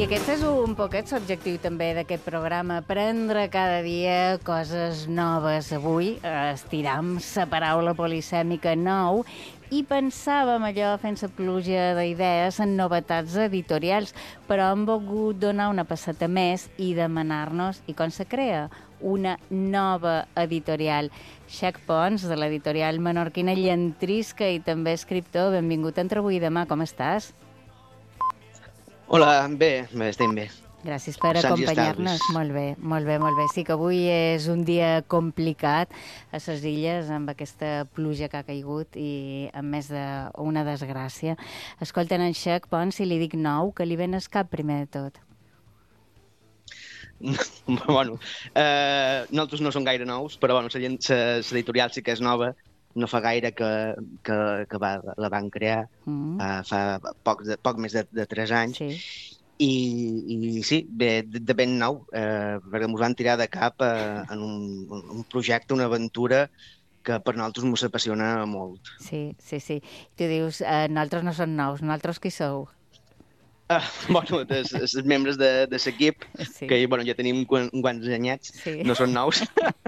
I aquest és un poquet l'objectiu també d'aquest programa, aprendre cada dia coses noves. Avui estiram la paraula polisèmica nou i pensàvem allò fent la pluja d'idees en novetats editorials, però hem volgut donar una passeta més i demanar-nos i com se crea una nova editorial. Xac Pons, de l'editorial menorquina Llentrisca i també escriptor, benvingut a Entre avui i demà, com estàs? Hola, bé, estem bé. Gràcies per acompanyar-nos. Molt bé, molt bé, molt bé. Sí que avui és un dia complicat a les illes amb aquesta pluja que ha caigut i amb més d'una desgràcia. Escolten en Xac Pons, si li dic nou, que li ven el cap primer de tot. Bueno, nosaltres no som gaire nous, però bueno, l'editorial sí que és nova. No fa gaire que la van crear, fa poc més de 3 anys. Sí. I sí, bé, de ben nou, perquè ens van tirar de cap en un projecte, una aventura que per nosaltres ens apassiona molt. Sí. Tu dius, nosaltres no som nous, nosaltres qui sou? Bueno, els membres de l'equip, sí. Que bueno, ja tenim quants anyets, sí. No són nous.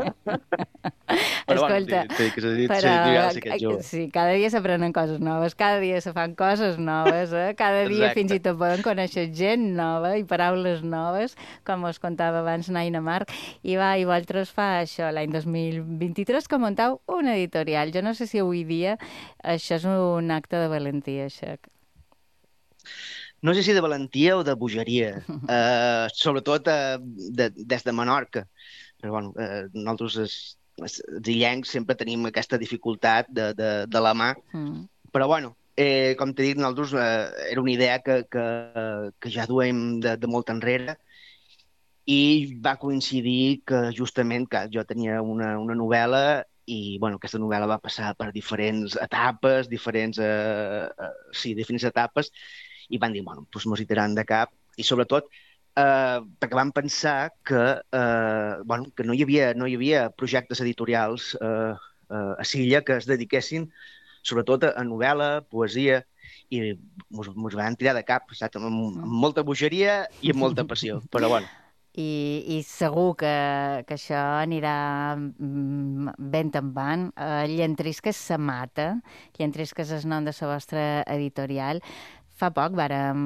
Però escolta, sí, cada dia s'aprenen coses noves, cada dia se fan coses noves, cada dia fins i tot poden conèixer gent nova i paraules noves, com us contava abans Naina Marc, i vosaltres fa això, l'any 2023, que muntau una editorial. Jo no sé si avui dia això és un acte de valentia, Xac. No sé si de valentia o de bogeria, sobretot des de Menorca. Però bueno, nosaltres els illencs sempre tenim aquesta dificultat de la mà, però bueno, com t'he dit, nosaltres era una idea que ja duem de molt enrere i va coincidir que justament que jo tenia una novel·la i bueno, aquesta novel·la va passar per diferents etapes, diferents etapes, i van dir, bueno, doncs mos hi tiraran de cap, i sobretot perquè vam pensar que no hi havia projectes editorials a Silla que es dediquessin sobretot a novel·la, poesia, i mos van tirar de cap, saps? Amb molta bogeria i amb molta passió, però bueno. I segur que això anirà ben tambant. Llentrisca se mata, Llentrisca és el nom de la vostra editorial. Fa poc vàrem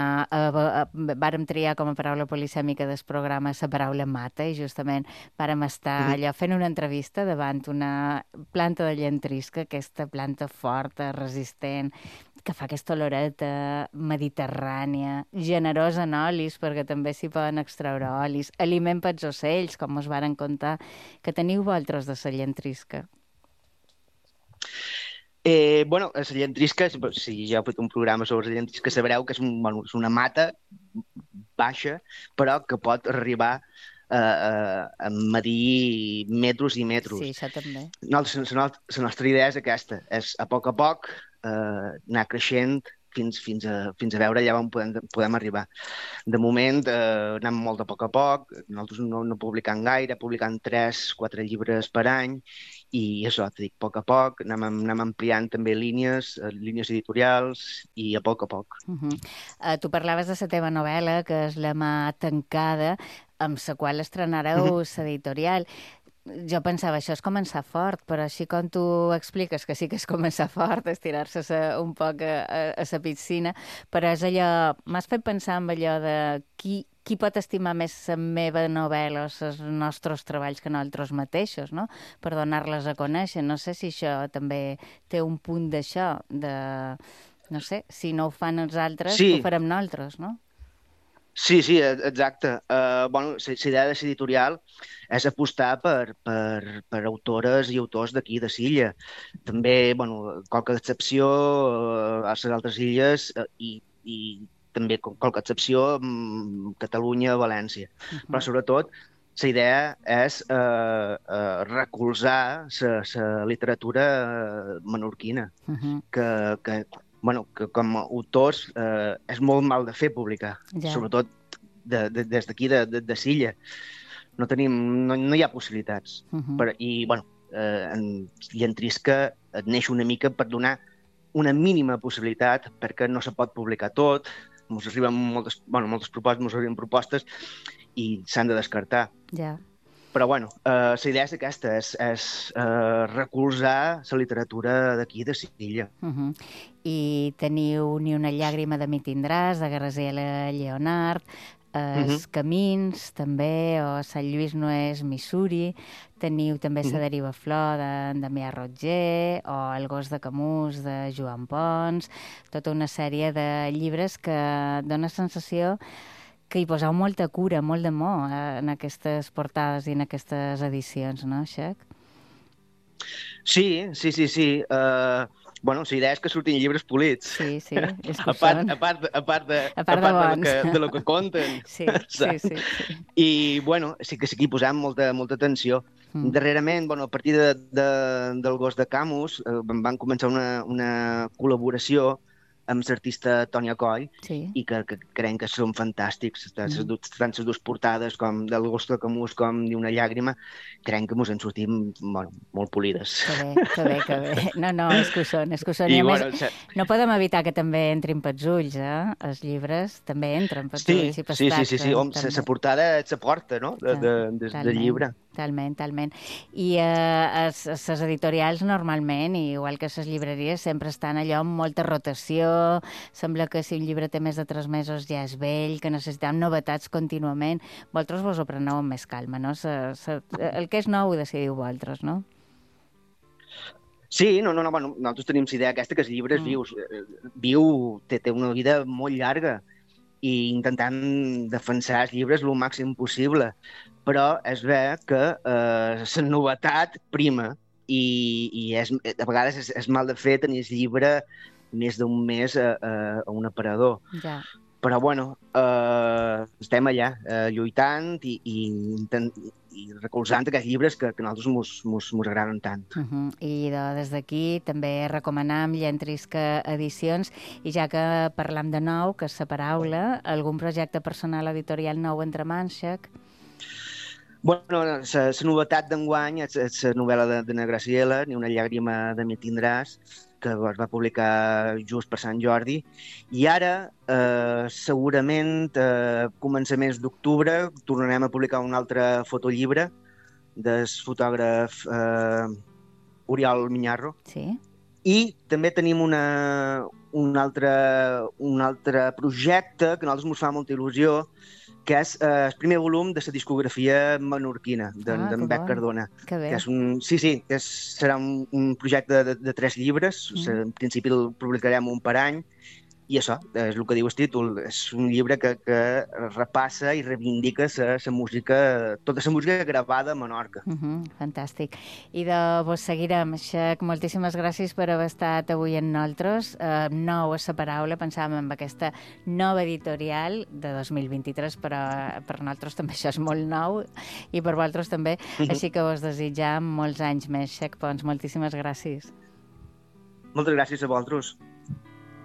triar com a paraula polisèmica del programa la paraula mata i justament vàrem estar allò fent una entrevista davant una planta de llentrisca, aquesta planta forta, resistent, que fa aquesta oloreta mediterrània, generosa en olis, perquè també s'hi poden extraure olis, aliment pels ocells, com us varen contar, que teniu vosaltres de la llentrisca. Bueno, la llentrisca, si ja heu fet un programa sobre la llentrisca, sabreu que és una mata baixa, però que pot arribar a medir metres i metres. Sí, això també. La nostra idea és aquesta, és a poc anar creixent fins a veure allà on podem arribar. De moment anem molt a poc, nosaltres no publicant gaire, publicant 3-4 llibres per any, i això, t'ho dic, a poc, anem ampliant també línies editorials i a poc. Tu parlaves de la teva novel·la, que és La mà tancada, amb la qual estrenareu l'editorial. Jo pensava, això és començar fort, però així com tu expliques que sí que és començar fort, és tirar-se un poc a la piscina, però és allò, m'has fet pensar en allò de qui pot estimar més la meva novel·la o els nostres treballs que nosaltres mateixos, no? Per donar-les a conèixer. No sé si això també té un punt d'això, no sé, si no ho fan els altres, sí. Ho farem nosaltres, no? Sí, exacte. Bueno, la idea de l'editorial és apostar per autores i autors d'aquí, de Silla. També, bueno, qualque excepció a les altres illes i també qualque excepció a Catalunya, València. Però sobretot la idea és recolzar la literatura menorquina, que com a autors és molt mal de fer publicar, sobretot des d'aquí, de Silla. No hi ha possibilitats. I, bueno, en Llentrisca et neix una mica per donar una mínima possibilitat, perquè no se pot publicar tot, ens arriben moltes propostes, ens arriben propostes i s'han de descartar. Ja. Però, bueno, la idea és aquesta, és recolzar la literatura d'aquí, de Silla. I teniu Ni una llàgrima de mi tindràs, de Graziella Leonard, Els camins, també, o Sant Lluís no és Missouri. Teniu també La deriva flor, de Damià Roger, o El gos de Camus, de Joan Pons. Tota una sèrie de llibres que dona sensació que hi poseu molta cura, molt d'amor en aquestes portades i en aquestes edicions, no, Xac? Sí. Bueno, la idea és que surtin llibres polits. Sí, és que a part de lo que conten. Sí. I, bueno, sí que aquí posem molta atenció. Darrerament, bueno, a partir del gos de Camus, van començar una col·laboració amb l'artista Tònia Coll, i que creiem que són fantàstics. Tant les dues portades com del gos de Camus com d'una llàgrima, creiem que ens en sortim molt polides. Que bé. No, és que ho són. I a més, no podem evitar que també entrin pels ulls, els llibres també entren pels ulls i pels tactes. Sí. La portada és la porta, no?, del llibre. Talment. I les editorials normalment, igual que les llibreries, sempre estan allò amb molta rotació. Sembla que si un llibre té més de 3 mesos ja és vell, que necessitem novetats contínuament. Vosaltres vos ho preneu amb més calma, no? El que és nou ho decidiu vosaltres, no? Sí, bueno, nosaltres tenim la idea aquesta que els llibres vius. Té una vida molt llarga i intentant defensar els llibres el màxim possible. Però és bé que la novetat prima i a vegades és mal de fer tenir el llibre més d'un mes a un aparador. Ja. Però, bueno, estem allà lluitant i recolzant aquests llibres que a nosaltres mos agraden tant. I des d'aquí també recomanam Llentrisca Edicions, i ja que parlam de nou, que és la paraula, algun projecte personal editorial nou entre mans, Xac? Bueno, la novetat d'enguany és la novel·la de na Graziella, Ni una llàgrima de mi tindràs, que es va publicar just per Sant Jordi, i ara, segurament, a començaments d'octubre, tornarem a publicar un altre fotollibre del fotògraf Oriol Miñarro. Sí. I també tenim un altre projecte que a nosaltres ens fa molta il·lusió, que és el primer volum de la discografia menorquina d'en Bec Cardona. Que bé. Serà un projecte de 3 llibres. En principi el publicarem un per any, i això és el que diu el títol. És un llibre que repassa i reivindica la música, tota la música gravada a Menorca. Fantàstic. I vos seguirem, Xac. Moltíssimes gràcies per haver estat avui amb nosaltres. Nou és la paraula, pensàvem en aquesta nova editorial de 2023, però per nosaltres també això és molt nou, i per vosaltres també. Així que vos desitjam molts anys més, Xac Pons. Moltíssimes gràcies. Moltes gràcies a vosaltres.